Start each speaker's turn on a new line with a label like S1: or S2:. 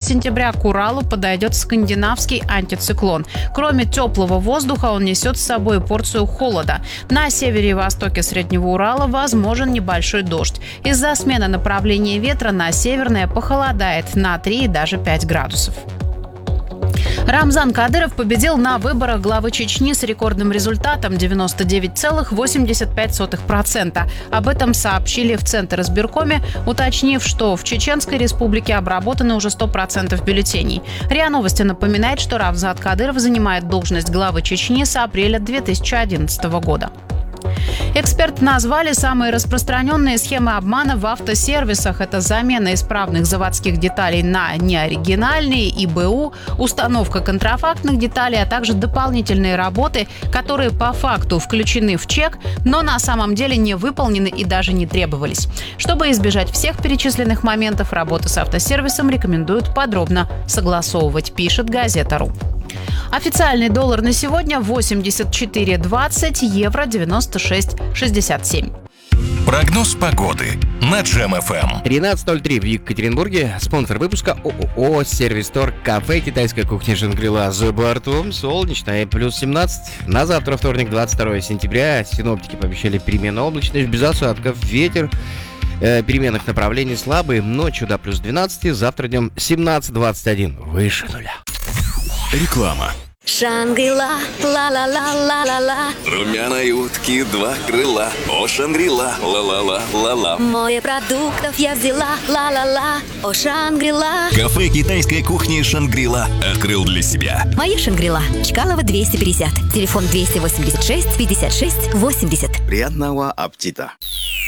S1: сентября к Уралу подойдет скандинавский антициклон. Кроме теплого воздуха, он несет с собой порцию холода. На севере и востоке Среднего Урала возможен небольшой дождь. Из-за смены направления ветра на северное похолодает на 3 и даже 5 градусов. Рамзан Кадыров победил на выборах главы Чечни с рекордным результатом 99,85%. Об этом сообщили в Центр избиркоме, уточнив, что в Чеченской республике обработаны уже 100% бюллетеней. РИА Новости напоминает, что Рамзан Кадыров занимает должность главы Чечни с апреля 2011 года. Эксперты назвали самые распространенные схемы обмана в автосервисах. Это замена исправных заводских деталей на неоригинальные, ИБУ, установка контрафактных деталей, а также дополнительные работы, которые по факту включены в чек, но на самом деле не выполнены и даже не требовались. Чтобы избежать всех перечисленных моментов, работу с автосервисом рекомендуют подробно согласовывать, пишет газета.ру. Официальный доллар на сегодня 84,20, евро 96,67.
S2: Прогноз погоды на Джем-ФМ.
S3: 13:03 в Екатеринбурге. Спонсор выпуска ООО «Сервис-Стор», кафе, китайская кухня «Шангрила» за бортом. Солнечно и плюс 17. На завтра, вторник, 22 сентября. Синоптики пообещали переменную облачность, без осадков, ветер переменных направлений слабый. Ночью до плюс 12, завтра днем 17-21, выше нуля.
S2: Реклама.
S4: Шангрила, ла-ла-ла-ла-ла-ла.
S5: Румяной утки 2 крыла. О, Шангрила, ла-ла-ла-ла-ла.
S4: Море продуктов я взяла, ла-ла-ла. О, Шангрила.
S2: Кафе китайской кухни «Шангрила» открыл для себя.
S4: Моя Шангрила. Чкалова 250. Телефон 286 56 80.
S5: Приятного аппетита.